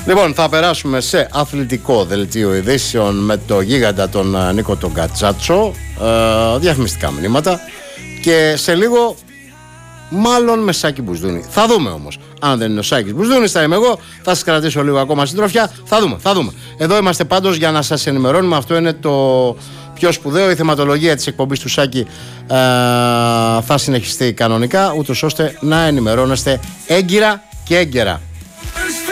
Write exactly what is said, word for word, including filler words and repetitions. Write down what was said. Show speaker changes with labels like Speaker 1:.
Speaker 1: Λοιπόν, θα περάσουμε σε αθλητικό δελτίο ειδήσεων με το γίγαντα τον Νίκο τον Κατσάτσο. Ε, διαφημιστικά μηνύματα. Και σε λίγο, μάλλον με Σάκη Μπουσδούνη. Θα δούμε όμως. Αν δεν είναι ο Σάκης Μπουσδούνης, θα είμαι εγώ. Θα σας κρατήσω λίγο ακόμα συντροφιά. Θα δούμε, θα δούμε. Εδώ είμαστε πάντως για να σας ενημερώνουμε. Αυτό είναι το πιο σπουδαίο. Η θεματολογία της εκπομπής του Σάκη ε, θα συνεχιστεί κανονικά, ούτως ώστε να ενημερώνεστε έγκυρα και έγκαιρα.